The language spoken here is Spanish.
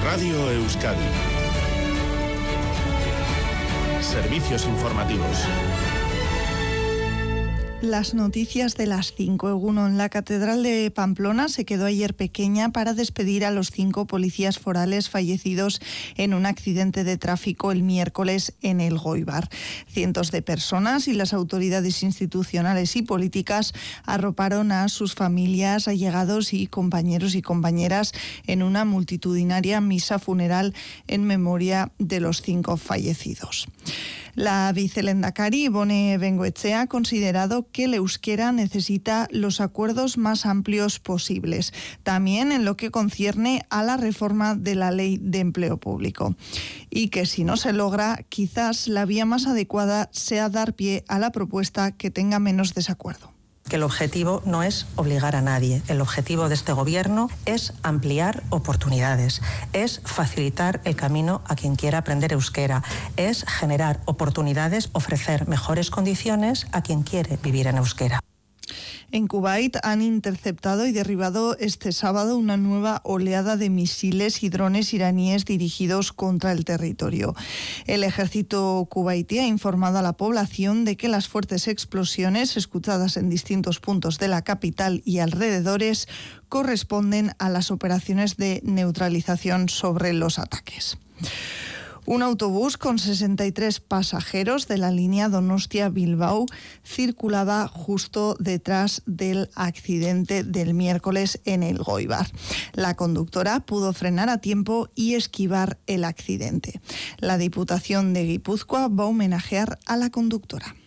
Radio Euskadi. Servicios informativos. Las noticias de las 5. En la Catedral de Pamplona se quedó ayer pequeña para despedir a los 5 policías forales fallecidos en un accidente de tráfico el miércoles en Elgoibar. Cientos de personas y las autoridades institucionales y políticas arroparon a sus familias, allegados y compañeras en una multitudinaria misa funeral en memoria de los 5 fallecidos. La vicelehendakari Ibone Bengoechea ha considerado que el euskera necesita los acuerdos más amplios posibles, también en lo que concierne a la reforma de la Ley de Empleo Público, y que si no se logra, quizás la vía más adecuada sea dar pie a la propuesta que tenga menos desacuerdo. Que el objetivo no es obligar a nadie. El objetivo de este gobierno es ampliar oportunidades, es facilitar el camino a quien quiera aprender euskera, es generar oportunidades, ofrecer mejores condiciones a quien quiere vivir en euskera. En Kuwait han interceptado y derribado este sábado una nueva oleada de misiles y drones iraníes dirigidos contra el territorio. El ejército kuwaití ha informado a la población de que las fuertes explosiones escuchadas en distintos puntos de la capital y alrededores corresponden a las operaciones de neutralización sobre los ataques. Un autobús con 63 pasajeros de la línea Donostia-Bilbao circulaba justo detrás del accidente del miércoles en Elgoibar. La conductora pudo frenar a tiempo y esquivar el accidente. La Diputación de Guipúzcoa va a homenajear a la conductora.